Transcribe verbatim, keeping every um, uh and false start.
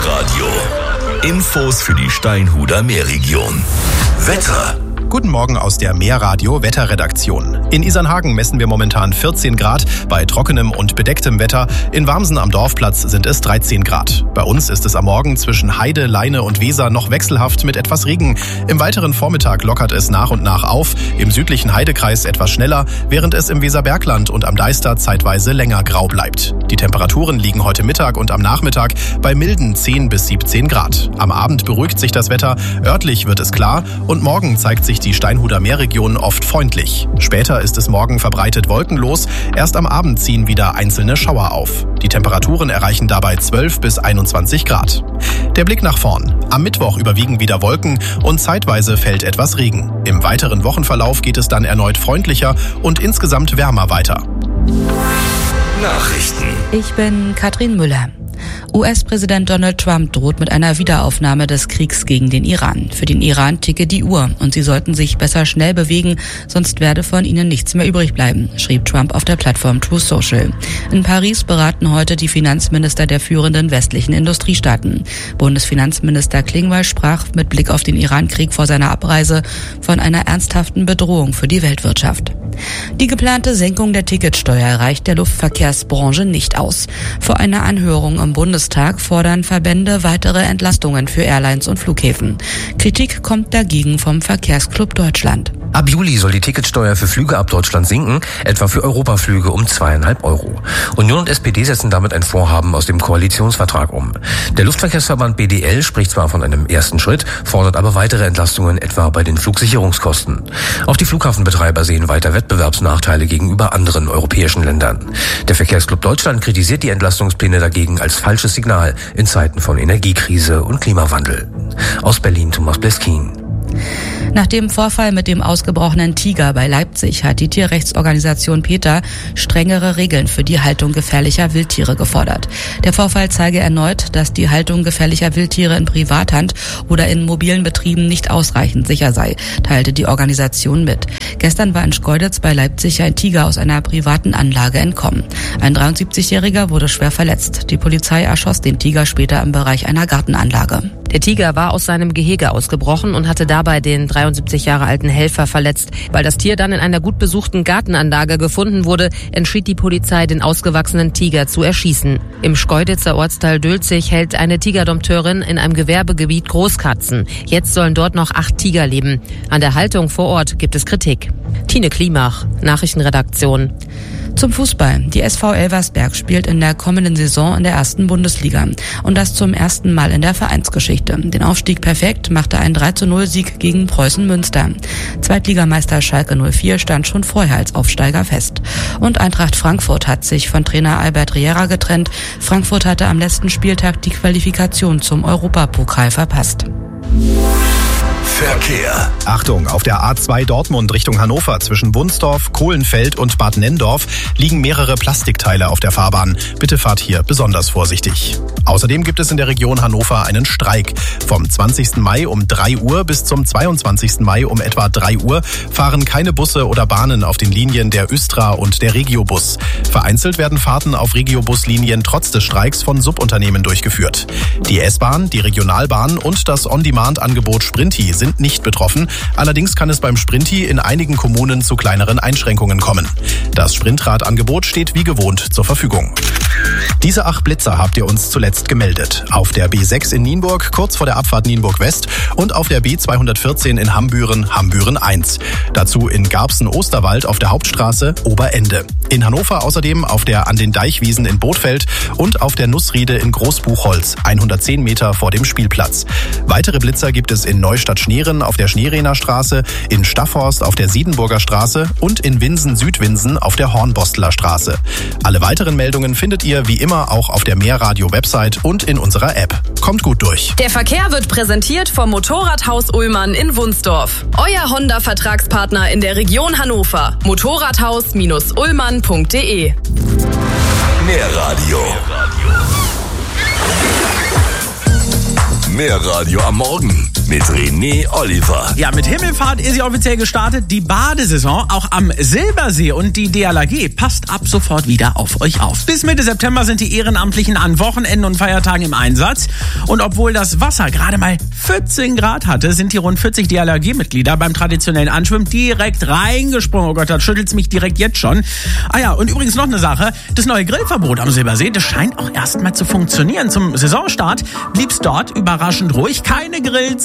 Meerradio. Infos für die Steinhuder Meerregion. Wetter. Guten Morgen aus der Meerradio Wetterredaktion. In Isernhagen messen wir momentan vierzehn Grad bei trockenem und bedecktem Wetter. In Warmsen am Dorfplatz sind es dreizehn Grad. Bei uns ist es am Morgen zwischen Heide, Leine und Weser noch wechselhaft mit etwas Regen. Im weiteren Vormittag lockert es nach und nach auf, im südlichen Heidekreis etwas schneller, während es im Weserbergland und am Deister zeitweise länger grau bleibt. Die Temperaturen liegen heute Mittag und am Nachmittag bei milden zehn bis siebzehn Grad. Am Abend beruhigt sich das Wetter, örtlich wird es klar und morgen zeigt sich die Steinhuder Meerregion oft freundlich. Später ist es morgen verbreitet wolkenlos, erst am Abend ziehen wieder einzelne Schauer auf. Die Temperaturen erreichen dabei zwölf bis einundzwanzig Grad. Der Blick nach vorn. Am Mittwoch überwiegen wieder Wolken und zeitweise fällt etwas Regen. Im weiteren Wochenverlauf geht es dann erneut freundlicher und insgesamt wärmer weiter. Nachrichten. Ich bin Katrin Müller. U S-Präsident Donald Trump droht mit einer Wiederaufnahme des Kriegs gegen den Iran. Für den Iran ticke die Uhr und sie sollten sich besser schnell bewegen, sonst werde von ihnen nichts mehr übrig bleiben, schrieb Trump auf der Plattform Truth Social. In Paris beraten heute die Finanzminister der führenden westlichen Industriestaaten. Bundesfinanzminister Klingbeil sprach mit Blick auf den Iran-Krieg vor seiner Abreise von einer ernsthaften Bedrohung für die Weltwirtschaft. Die geplante Senkung der Ticketsteuer reicht der Luftverkehrsbranche nicht aus. Vor einer Anhörung im Bundestag fordern Verbände weitere Entlastungen für Airlines und Flughäfen. Kritik kommt dagegen vom Verkehrsclub Deutschland. Ab Juli soll die Ticketsteuer für Flüge ab Deutschland sinken, etwa für Europaflüge um zweieinhalb Euro. Union und S P D setzen damit ein Vorhaben aus dem Koalitionsvertrag um. Der Luftverkehrsverband B D L spricht zwar von einem ersten Schritt, fordert aber weitere Entlastungen, etwa bei den Flugsicherungskosten. Auch die Flughafenbetreiber sehen weiter Wettbewerbsnachteile gegenüber anderen europäischen Ländern. Der Verkehrsclub Deutschland kritisiert die Entlastungspläne dagegen als falsches Signal in Zeiten von Energiekrise und Klimawandel. Aus Berlin Thomas Bleskin. Nach dem Vorfall mit dem ausgebrochenen Tiger bei Leipzig hat die Tierrechtsorganisation PETA strengere Regeln für die Haltung gefährlicher Wildtiere gefordert. Der Vorfall zeige erneut, dass die Haltung gefährlicher Wildtiere in Privathand oder in mobilen Betrieben nicht ausreichend sicher sei, teilte die Organisation mit. Gestern war in Schkeuditz bei Leipzig ein Tiger aus einer privaten Anlage entkommen. Ein dreiundsiebzigjähriger wurde schwer verletzt. Die Polizei erschoss den Tiger später im Bereich einer Gartenanlage. Der Tiger war aus seinem Gehege ausgebrochen und hatte dabei den dreiundsiebzig Jahre alten Helfer verletzt. Weil das Tier dann in einer gut besuchten Gartenanlage gefunden wurde, entschied die Polizei, den ausgewachsenen Tiger zu erschießen. Im Schkeuditzer Ortsteil Dölzig hält eine Tigerdompteurin in einem Gewerbegebiet Großkatzen. Jetzt sollen dort noch acht Tiger leben. An der Haltung vor Ort gibt es Kritik. Tine Klimach, Nachrichtenredaktion. Zum Fußball. Die S V Elversberg spielt in der kommenden Saison in der ersten Bundesliga. Und das zum ersten Mal in der Vereinsgeschichte. Den Aufstieg perfekt machte ein drei zu null Sieg gegen Preußen Münster. Zweitligameister Schalke null vier stand schon vorher als Aufsteiger fest. Und Eintracht Frankfurt hat sich von Trainer Albert Riera getrennt. Frankfurt hatte am letzten Spieltag die Qualifikation zum Europapokal verpasst. Verkehr. Achtung, auf der A zwei Dortmund Richtung Hannover zwischen Wunsdorf, Kohlenfeld und Bad Nenndorf liegen mehrere Plastikteile auf der Fahrbahn. Bitte fahrt hier besonders vorsichtig. Außerdem gibt es in der Region Hannover einen Streik. Vom zwanzigsten Mai um drei Uhr bis zum zweiundzwanzigsten Mai um etwa drei Uhr fahren keine Busse oder Bahnen auf den Linien der Östra und der Regiobus. Vereinzelt werden Fahrten auf Regiobuslinien trotz des Streiks von Subunternehmen durchgeführt. Die S-Bahn, die Regionalbahn und das On-Demand-Angebot Sprinti sind nicht betroffen. Allerdings kann es beim Sprinti in einigen Kommunen zu kleineren Einschränkungen kommen. Das Sprintrad-Angebot steht wie gewohnt zur Verfügung. Diese acht Blitzer habt ihr uns zuletzt gemeldet. Auf der B sechs in Nienburg, kurz vor der Abfahrt Nienburg West und auf der B zweihundertvierzehn in Hambüren, Hambüren eins. Dazu in Garbsen-Osterwald auf der Hauptstraße Oberende. In Hannover außerdem auf der An den Deichwiesen in Bothfeld und auf der Nussriede in Großbuchholz, hundertzehn Meter vor dem Spielplatz. Weitere Blitzer gibt es in Neustadt-Schneeren auf der Schneerener Straße, in Staffhorst auf der Siedenburger Straße und in Winsen-Südwinsen auf der Hornbostler Straße. Alle weiteren Meldungen findet ihr wie immer auch auf der Meerradio-Website und in unserer App. Kommt gut durch. Der Verkehr wird präsentiert vom Motorradhaus Ullmann in Wunsdorf. Euer Honda-Vertragspartner in der Region Hannover. motorradhaus Bindestrich ullmann punkt de. Meerradio. Mehr Radio am Morgen mit René Oliver. Ja, mit Himmelfahrt ist sie offiziell gestartet, die Badesaison, auch am Silbersee, und die D L R G passt ab sofort wieder auf euch auf. Bis Mitte September sind die Ehrenamtlichen an Wochenenden und Feiertagen im Einsatz. Und obwohl das Wasser gerade mal vierzehn Grad hatte, sind die rund vierzig D L R G-Mitglieder beim traditionellen Anschwimmen direkt reingesprungen. Oh Gott, das schüttelt's mich direkt jetzt schon. Ah ja, und übrigens noch eine Sache. Das neue Grillverbot am Silbersee, das scheint auch erstmal zu funktionieren. Zum Saisonstart blieb's dort überraschend ruhig. Keine Grills,